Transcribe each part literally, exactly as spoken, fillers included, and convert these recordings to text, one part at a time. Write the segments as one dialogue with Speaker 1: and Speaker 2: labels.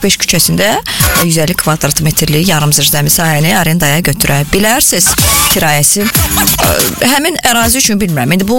Speaker 1: beş küçəsində yüz əlli kvadrat metrlik yarım zirzəmi sahəni arendaya götürə bilərsiniz. Kirayəsi həmin ərazi üçün bilmirəm. İndi bu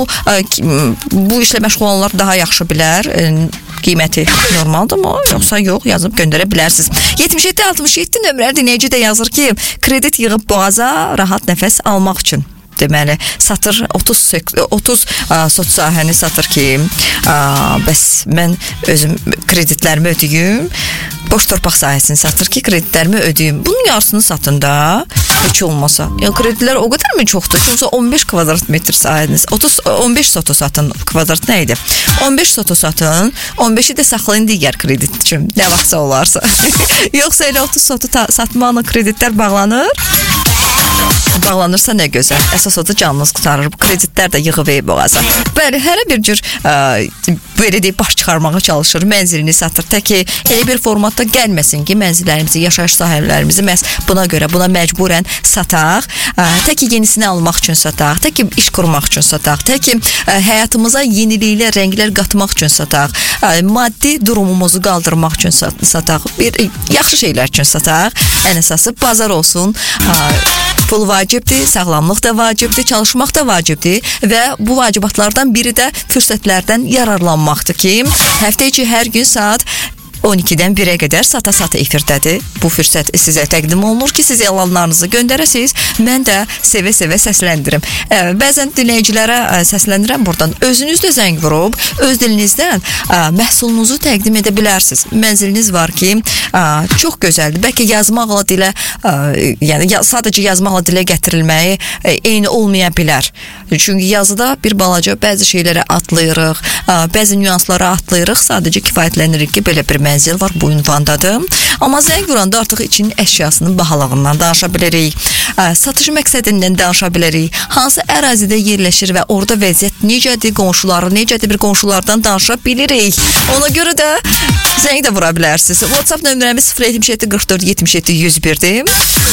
Speaker 1: bu işlə məşğul olanlar daha yaxşı bilər. Qiyməti normaldır mı? Yoxsa yox, yazıb göndərə bilərsiniz. yetmiş yeddi altmış yeddi nömrəli dinləyici də yazır ki, kredit yığıb boğaza rahat nəfəs almaq üçün. Deməli, satır otuz otuz sot sahəni satır ki, a, bəs mən özüm kreditlərimi ödəyim. Boş torpaq sahəsini satır ki, kreditlərimi ödəyim. Bunun yarısını satın da, heç olmasa. Ya kreditlər o qədər mi çoxdur? Yoxsa on beş kvadrat metr sahəniz, otuz on beş sotu satın. Kvadrat nə idi? on beş sotu satın, on beşi də saxlayın digər kredit üçün. Nə vaxtsa olarsa. Yoxsa elə otuz sotu satmaqla kreditlər bağlanır. Bağlanırsa nə gözəl. Əsas o da canınız qurtarır. Bu kreditlər də yığıb eyb boğaza. Bəli, hər bir cür ə, belə deyib baş çıxarmağa çalışır. Mənzilini satır. Tək ki, elə bir formatda gəlməsin ki, mənzillərimizi, yaşayış sahələrimizi məhz buna görə, buna məcburən sataq. Ə, tək ki, yenisini almaq üçün sataq. Tək ki, iş qurmaq üçün sataq. Tək ki, ə, həyatımıza yeniliklər, rənglər qatmaq üçün sataq. Ə, maddi durumumuzu qaldırmaq üçün sataq. Bir yaxşı şeylər üçün sataq. Ən əsası bazar olsun. Ə, Pul vacibdir, sağlamlıq da vacibdir, çalışmaq da vacibdir və bu vacibatlardan biri də fürsətlərdən yararlanmaqdır ki, həftə içi hər gün saat on ikidən birə qədər sata-sata efirdədir. Bu fürsət sizə təqdim olunur ki, siz elanlarınızı göndərəsiniz. Mən də sevə-sevə səsləndirim. Ə, bəzən dinləyicilərə ə, səsləndirəm buradan. Özünüz də zəng vurub, öz dilinizdən ə, məhsulunuzu təqdim edə bilərsiniz. Mənziliniz var ki, ə, çox gözəldir. Bəlkə yazmaqla dilə, ə, yəni ya, sadəcə yazmaqla dilə gətirilməyi ə, eyni olmaya bilər. Çünki yazıda bir balaca bəzi şeylərə atlayırıq, ə, bəzi nüanslara atlayırıq. Sadəcə kifayətlənirik ki, belə bir mənzil var, bu ünvandadır. Amma zəng vuranda artıq için əşyasının bahalığından danışa bilərik. Ə, satış məqsədindən danışa bilərik. Hansı ərazidə yerləşir və orada vəziyyət necədir, qonşuları necədir, bir qonşulardan danışa bilirik. Ona görə də zəng də vura bilərsiniz. WhatsApp nömrəmiz sıfır yeddi yeddi qırx dörd yetmiş yeddi yüz birdir.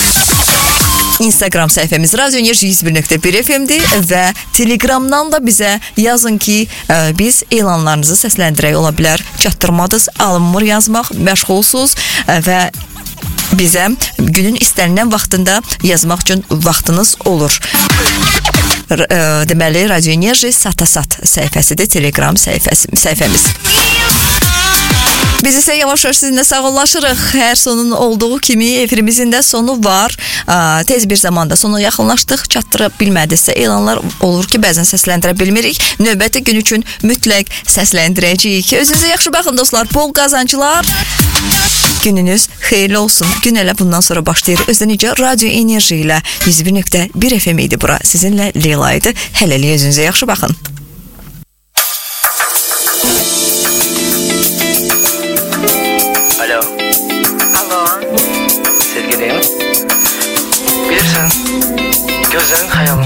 Speaker 1: Instagram səhifəmiz Radio Enerji yüz bir nöqtə bir F M-dir və Telegramdan da bizə yazın ki, ə, biz elanlarınızı səsləndirək ola bilər. Çatdırmadınız, alınmır yazmaq, məşğulsuz ə, və bizə günün istənilən vaxtında yazmaq üçün vaxtınız olur. R ə, deməli, Radio Enerji Sata-Sat səhifəsidir, Telegram səhifəsi, səhifəmiz. Biz isə yavaş-yavaş sizinlə sağollaşırıq. Hər sonun olduğu kimi efirimizin də sonu var. Aa, tez bir zamanda sona yaxınlaşdıq. Çatdıra bilmədiksə elanlar olur ki, bəzən səsləndirə bilmirik. Növbəti gün üçün mütləq səsləndirəcəyik. Özünüzə yaxşı baxın dostlar. Bol qazancılar. Gününüz xeyirli olsun. Gün elə bundan sonra başlayır. Özdə necə Radio Enerji ilə yüz bir nöqtə bir F M idi bura. Sizinlə Leyla idi. Hələlik özünüzə yaxşı baxın.
Speaker 2: Gözlerin hayal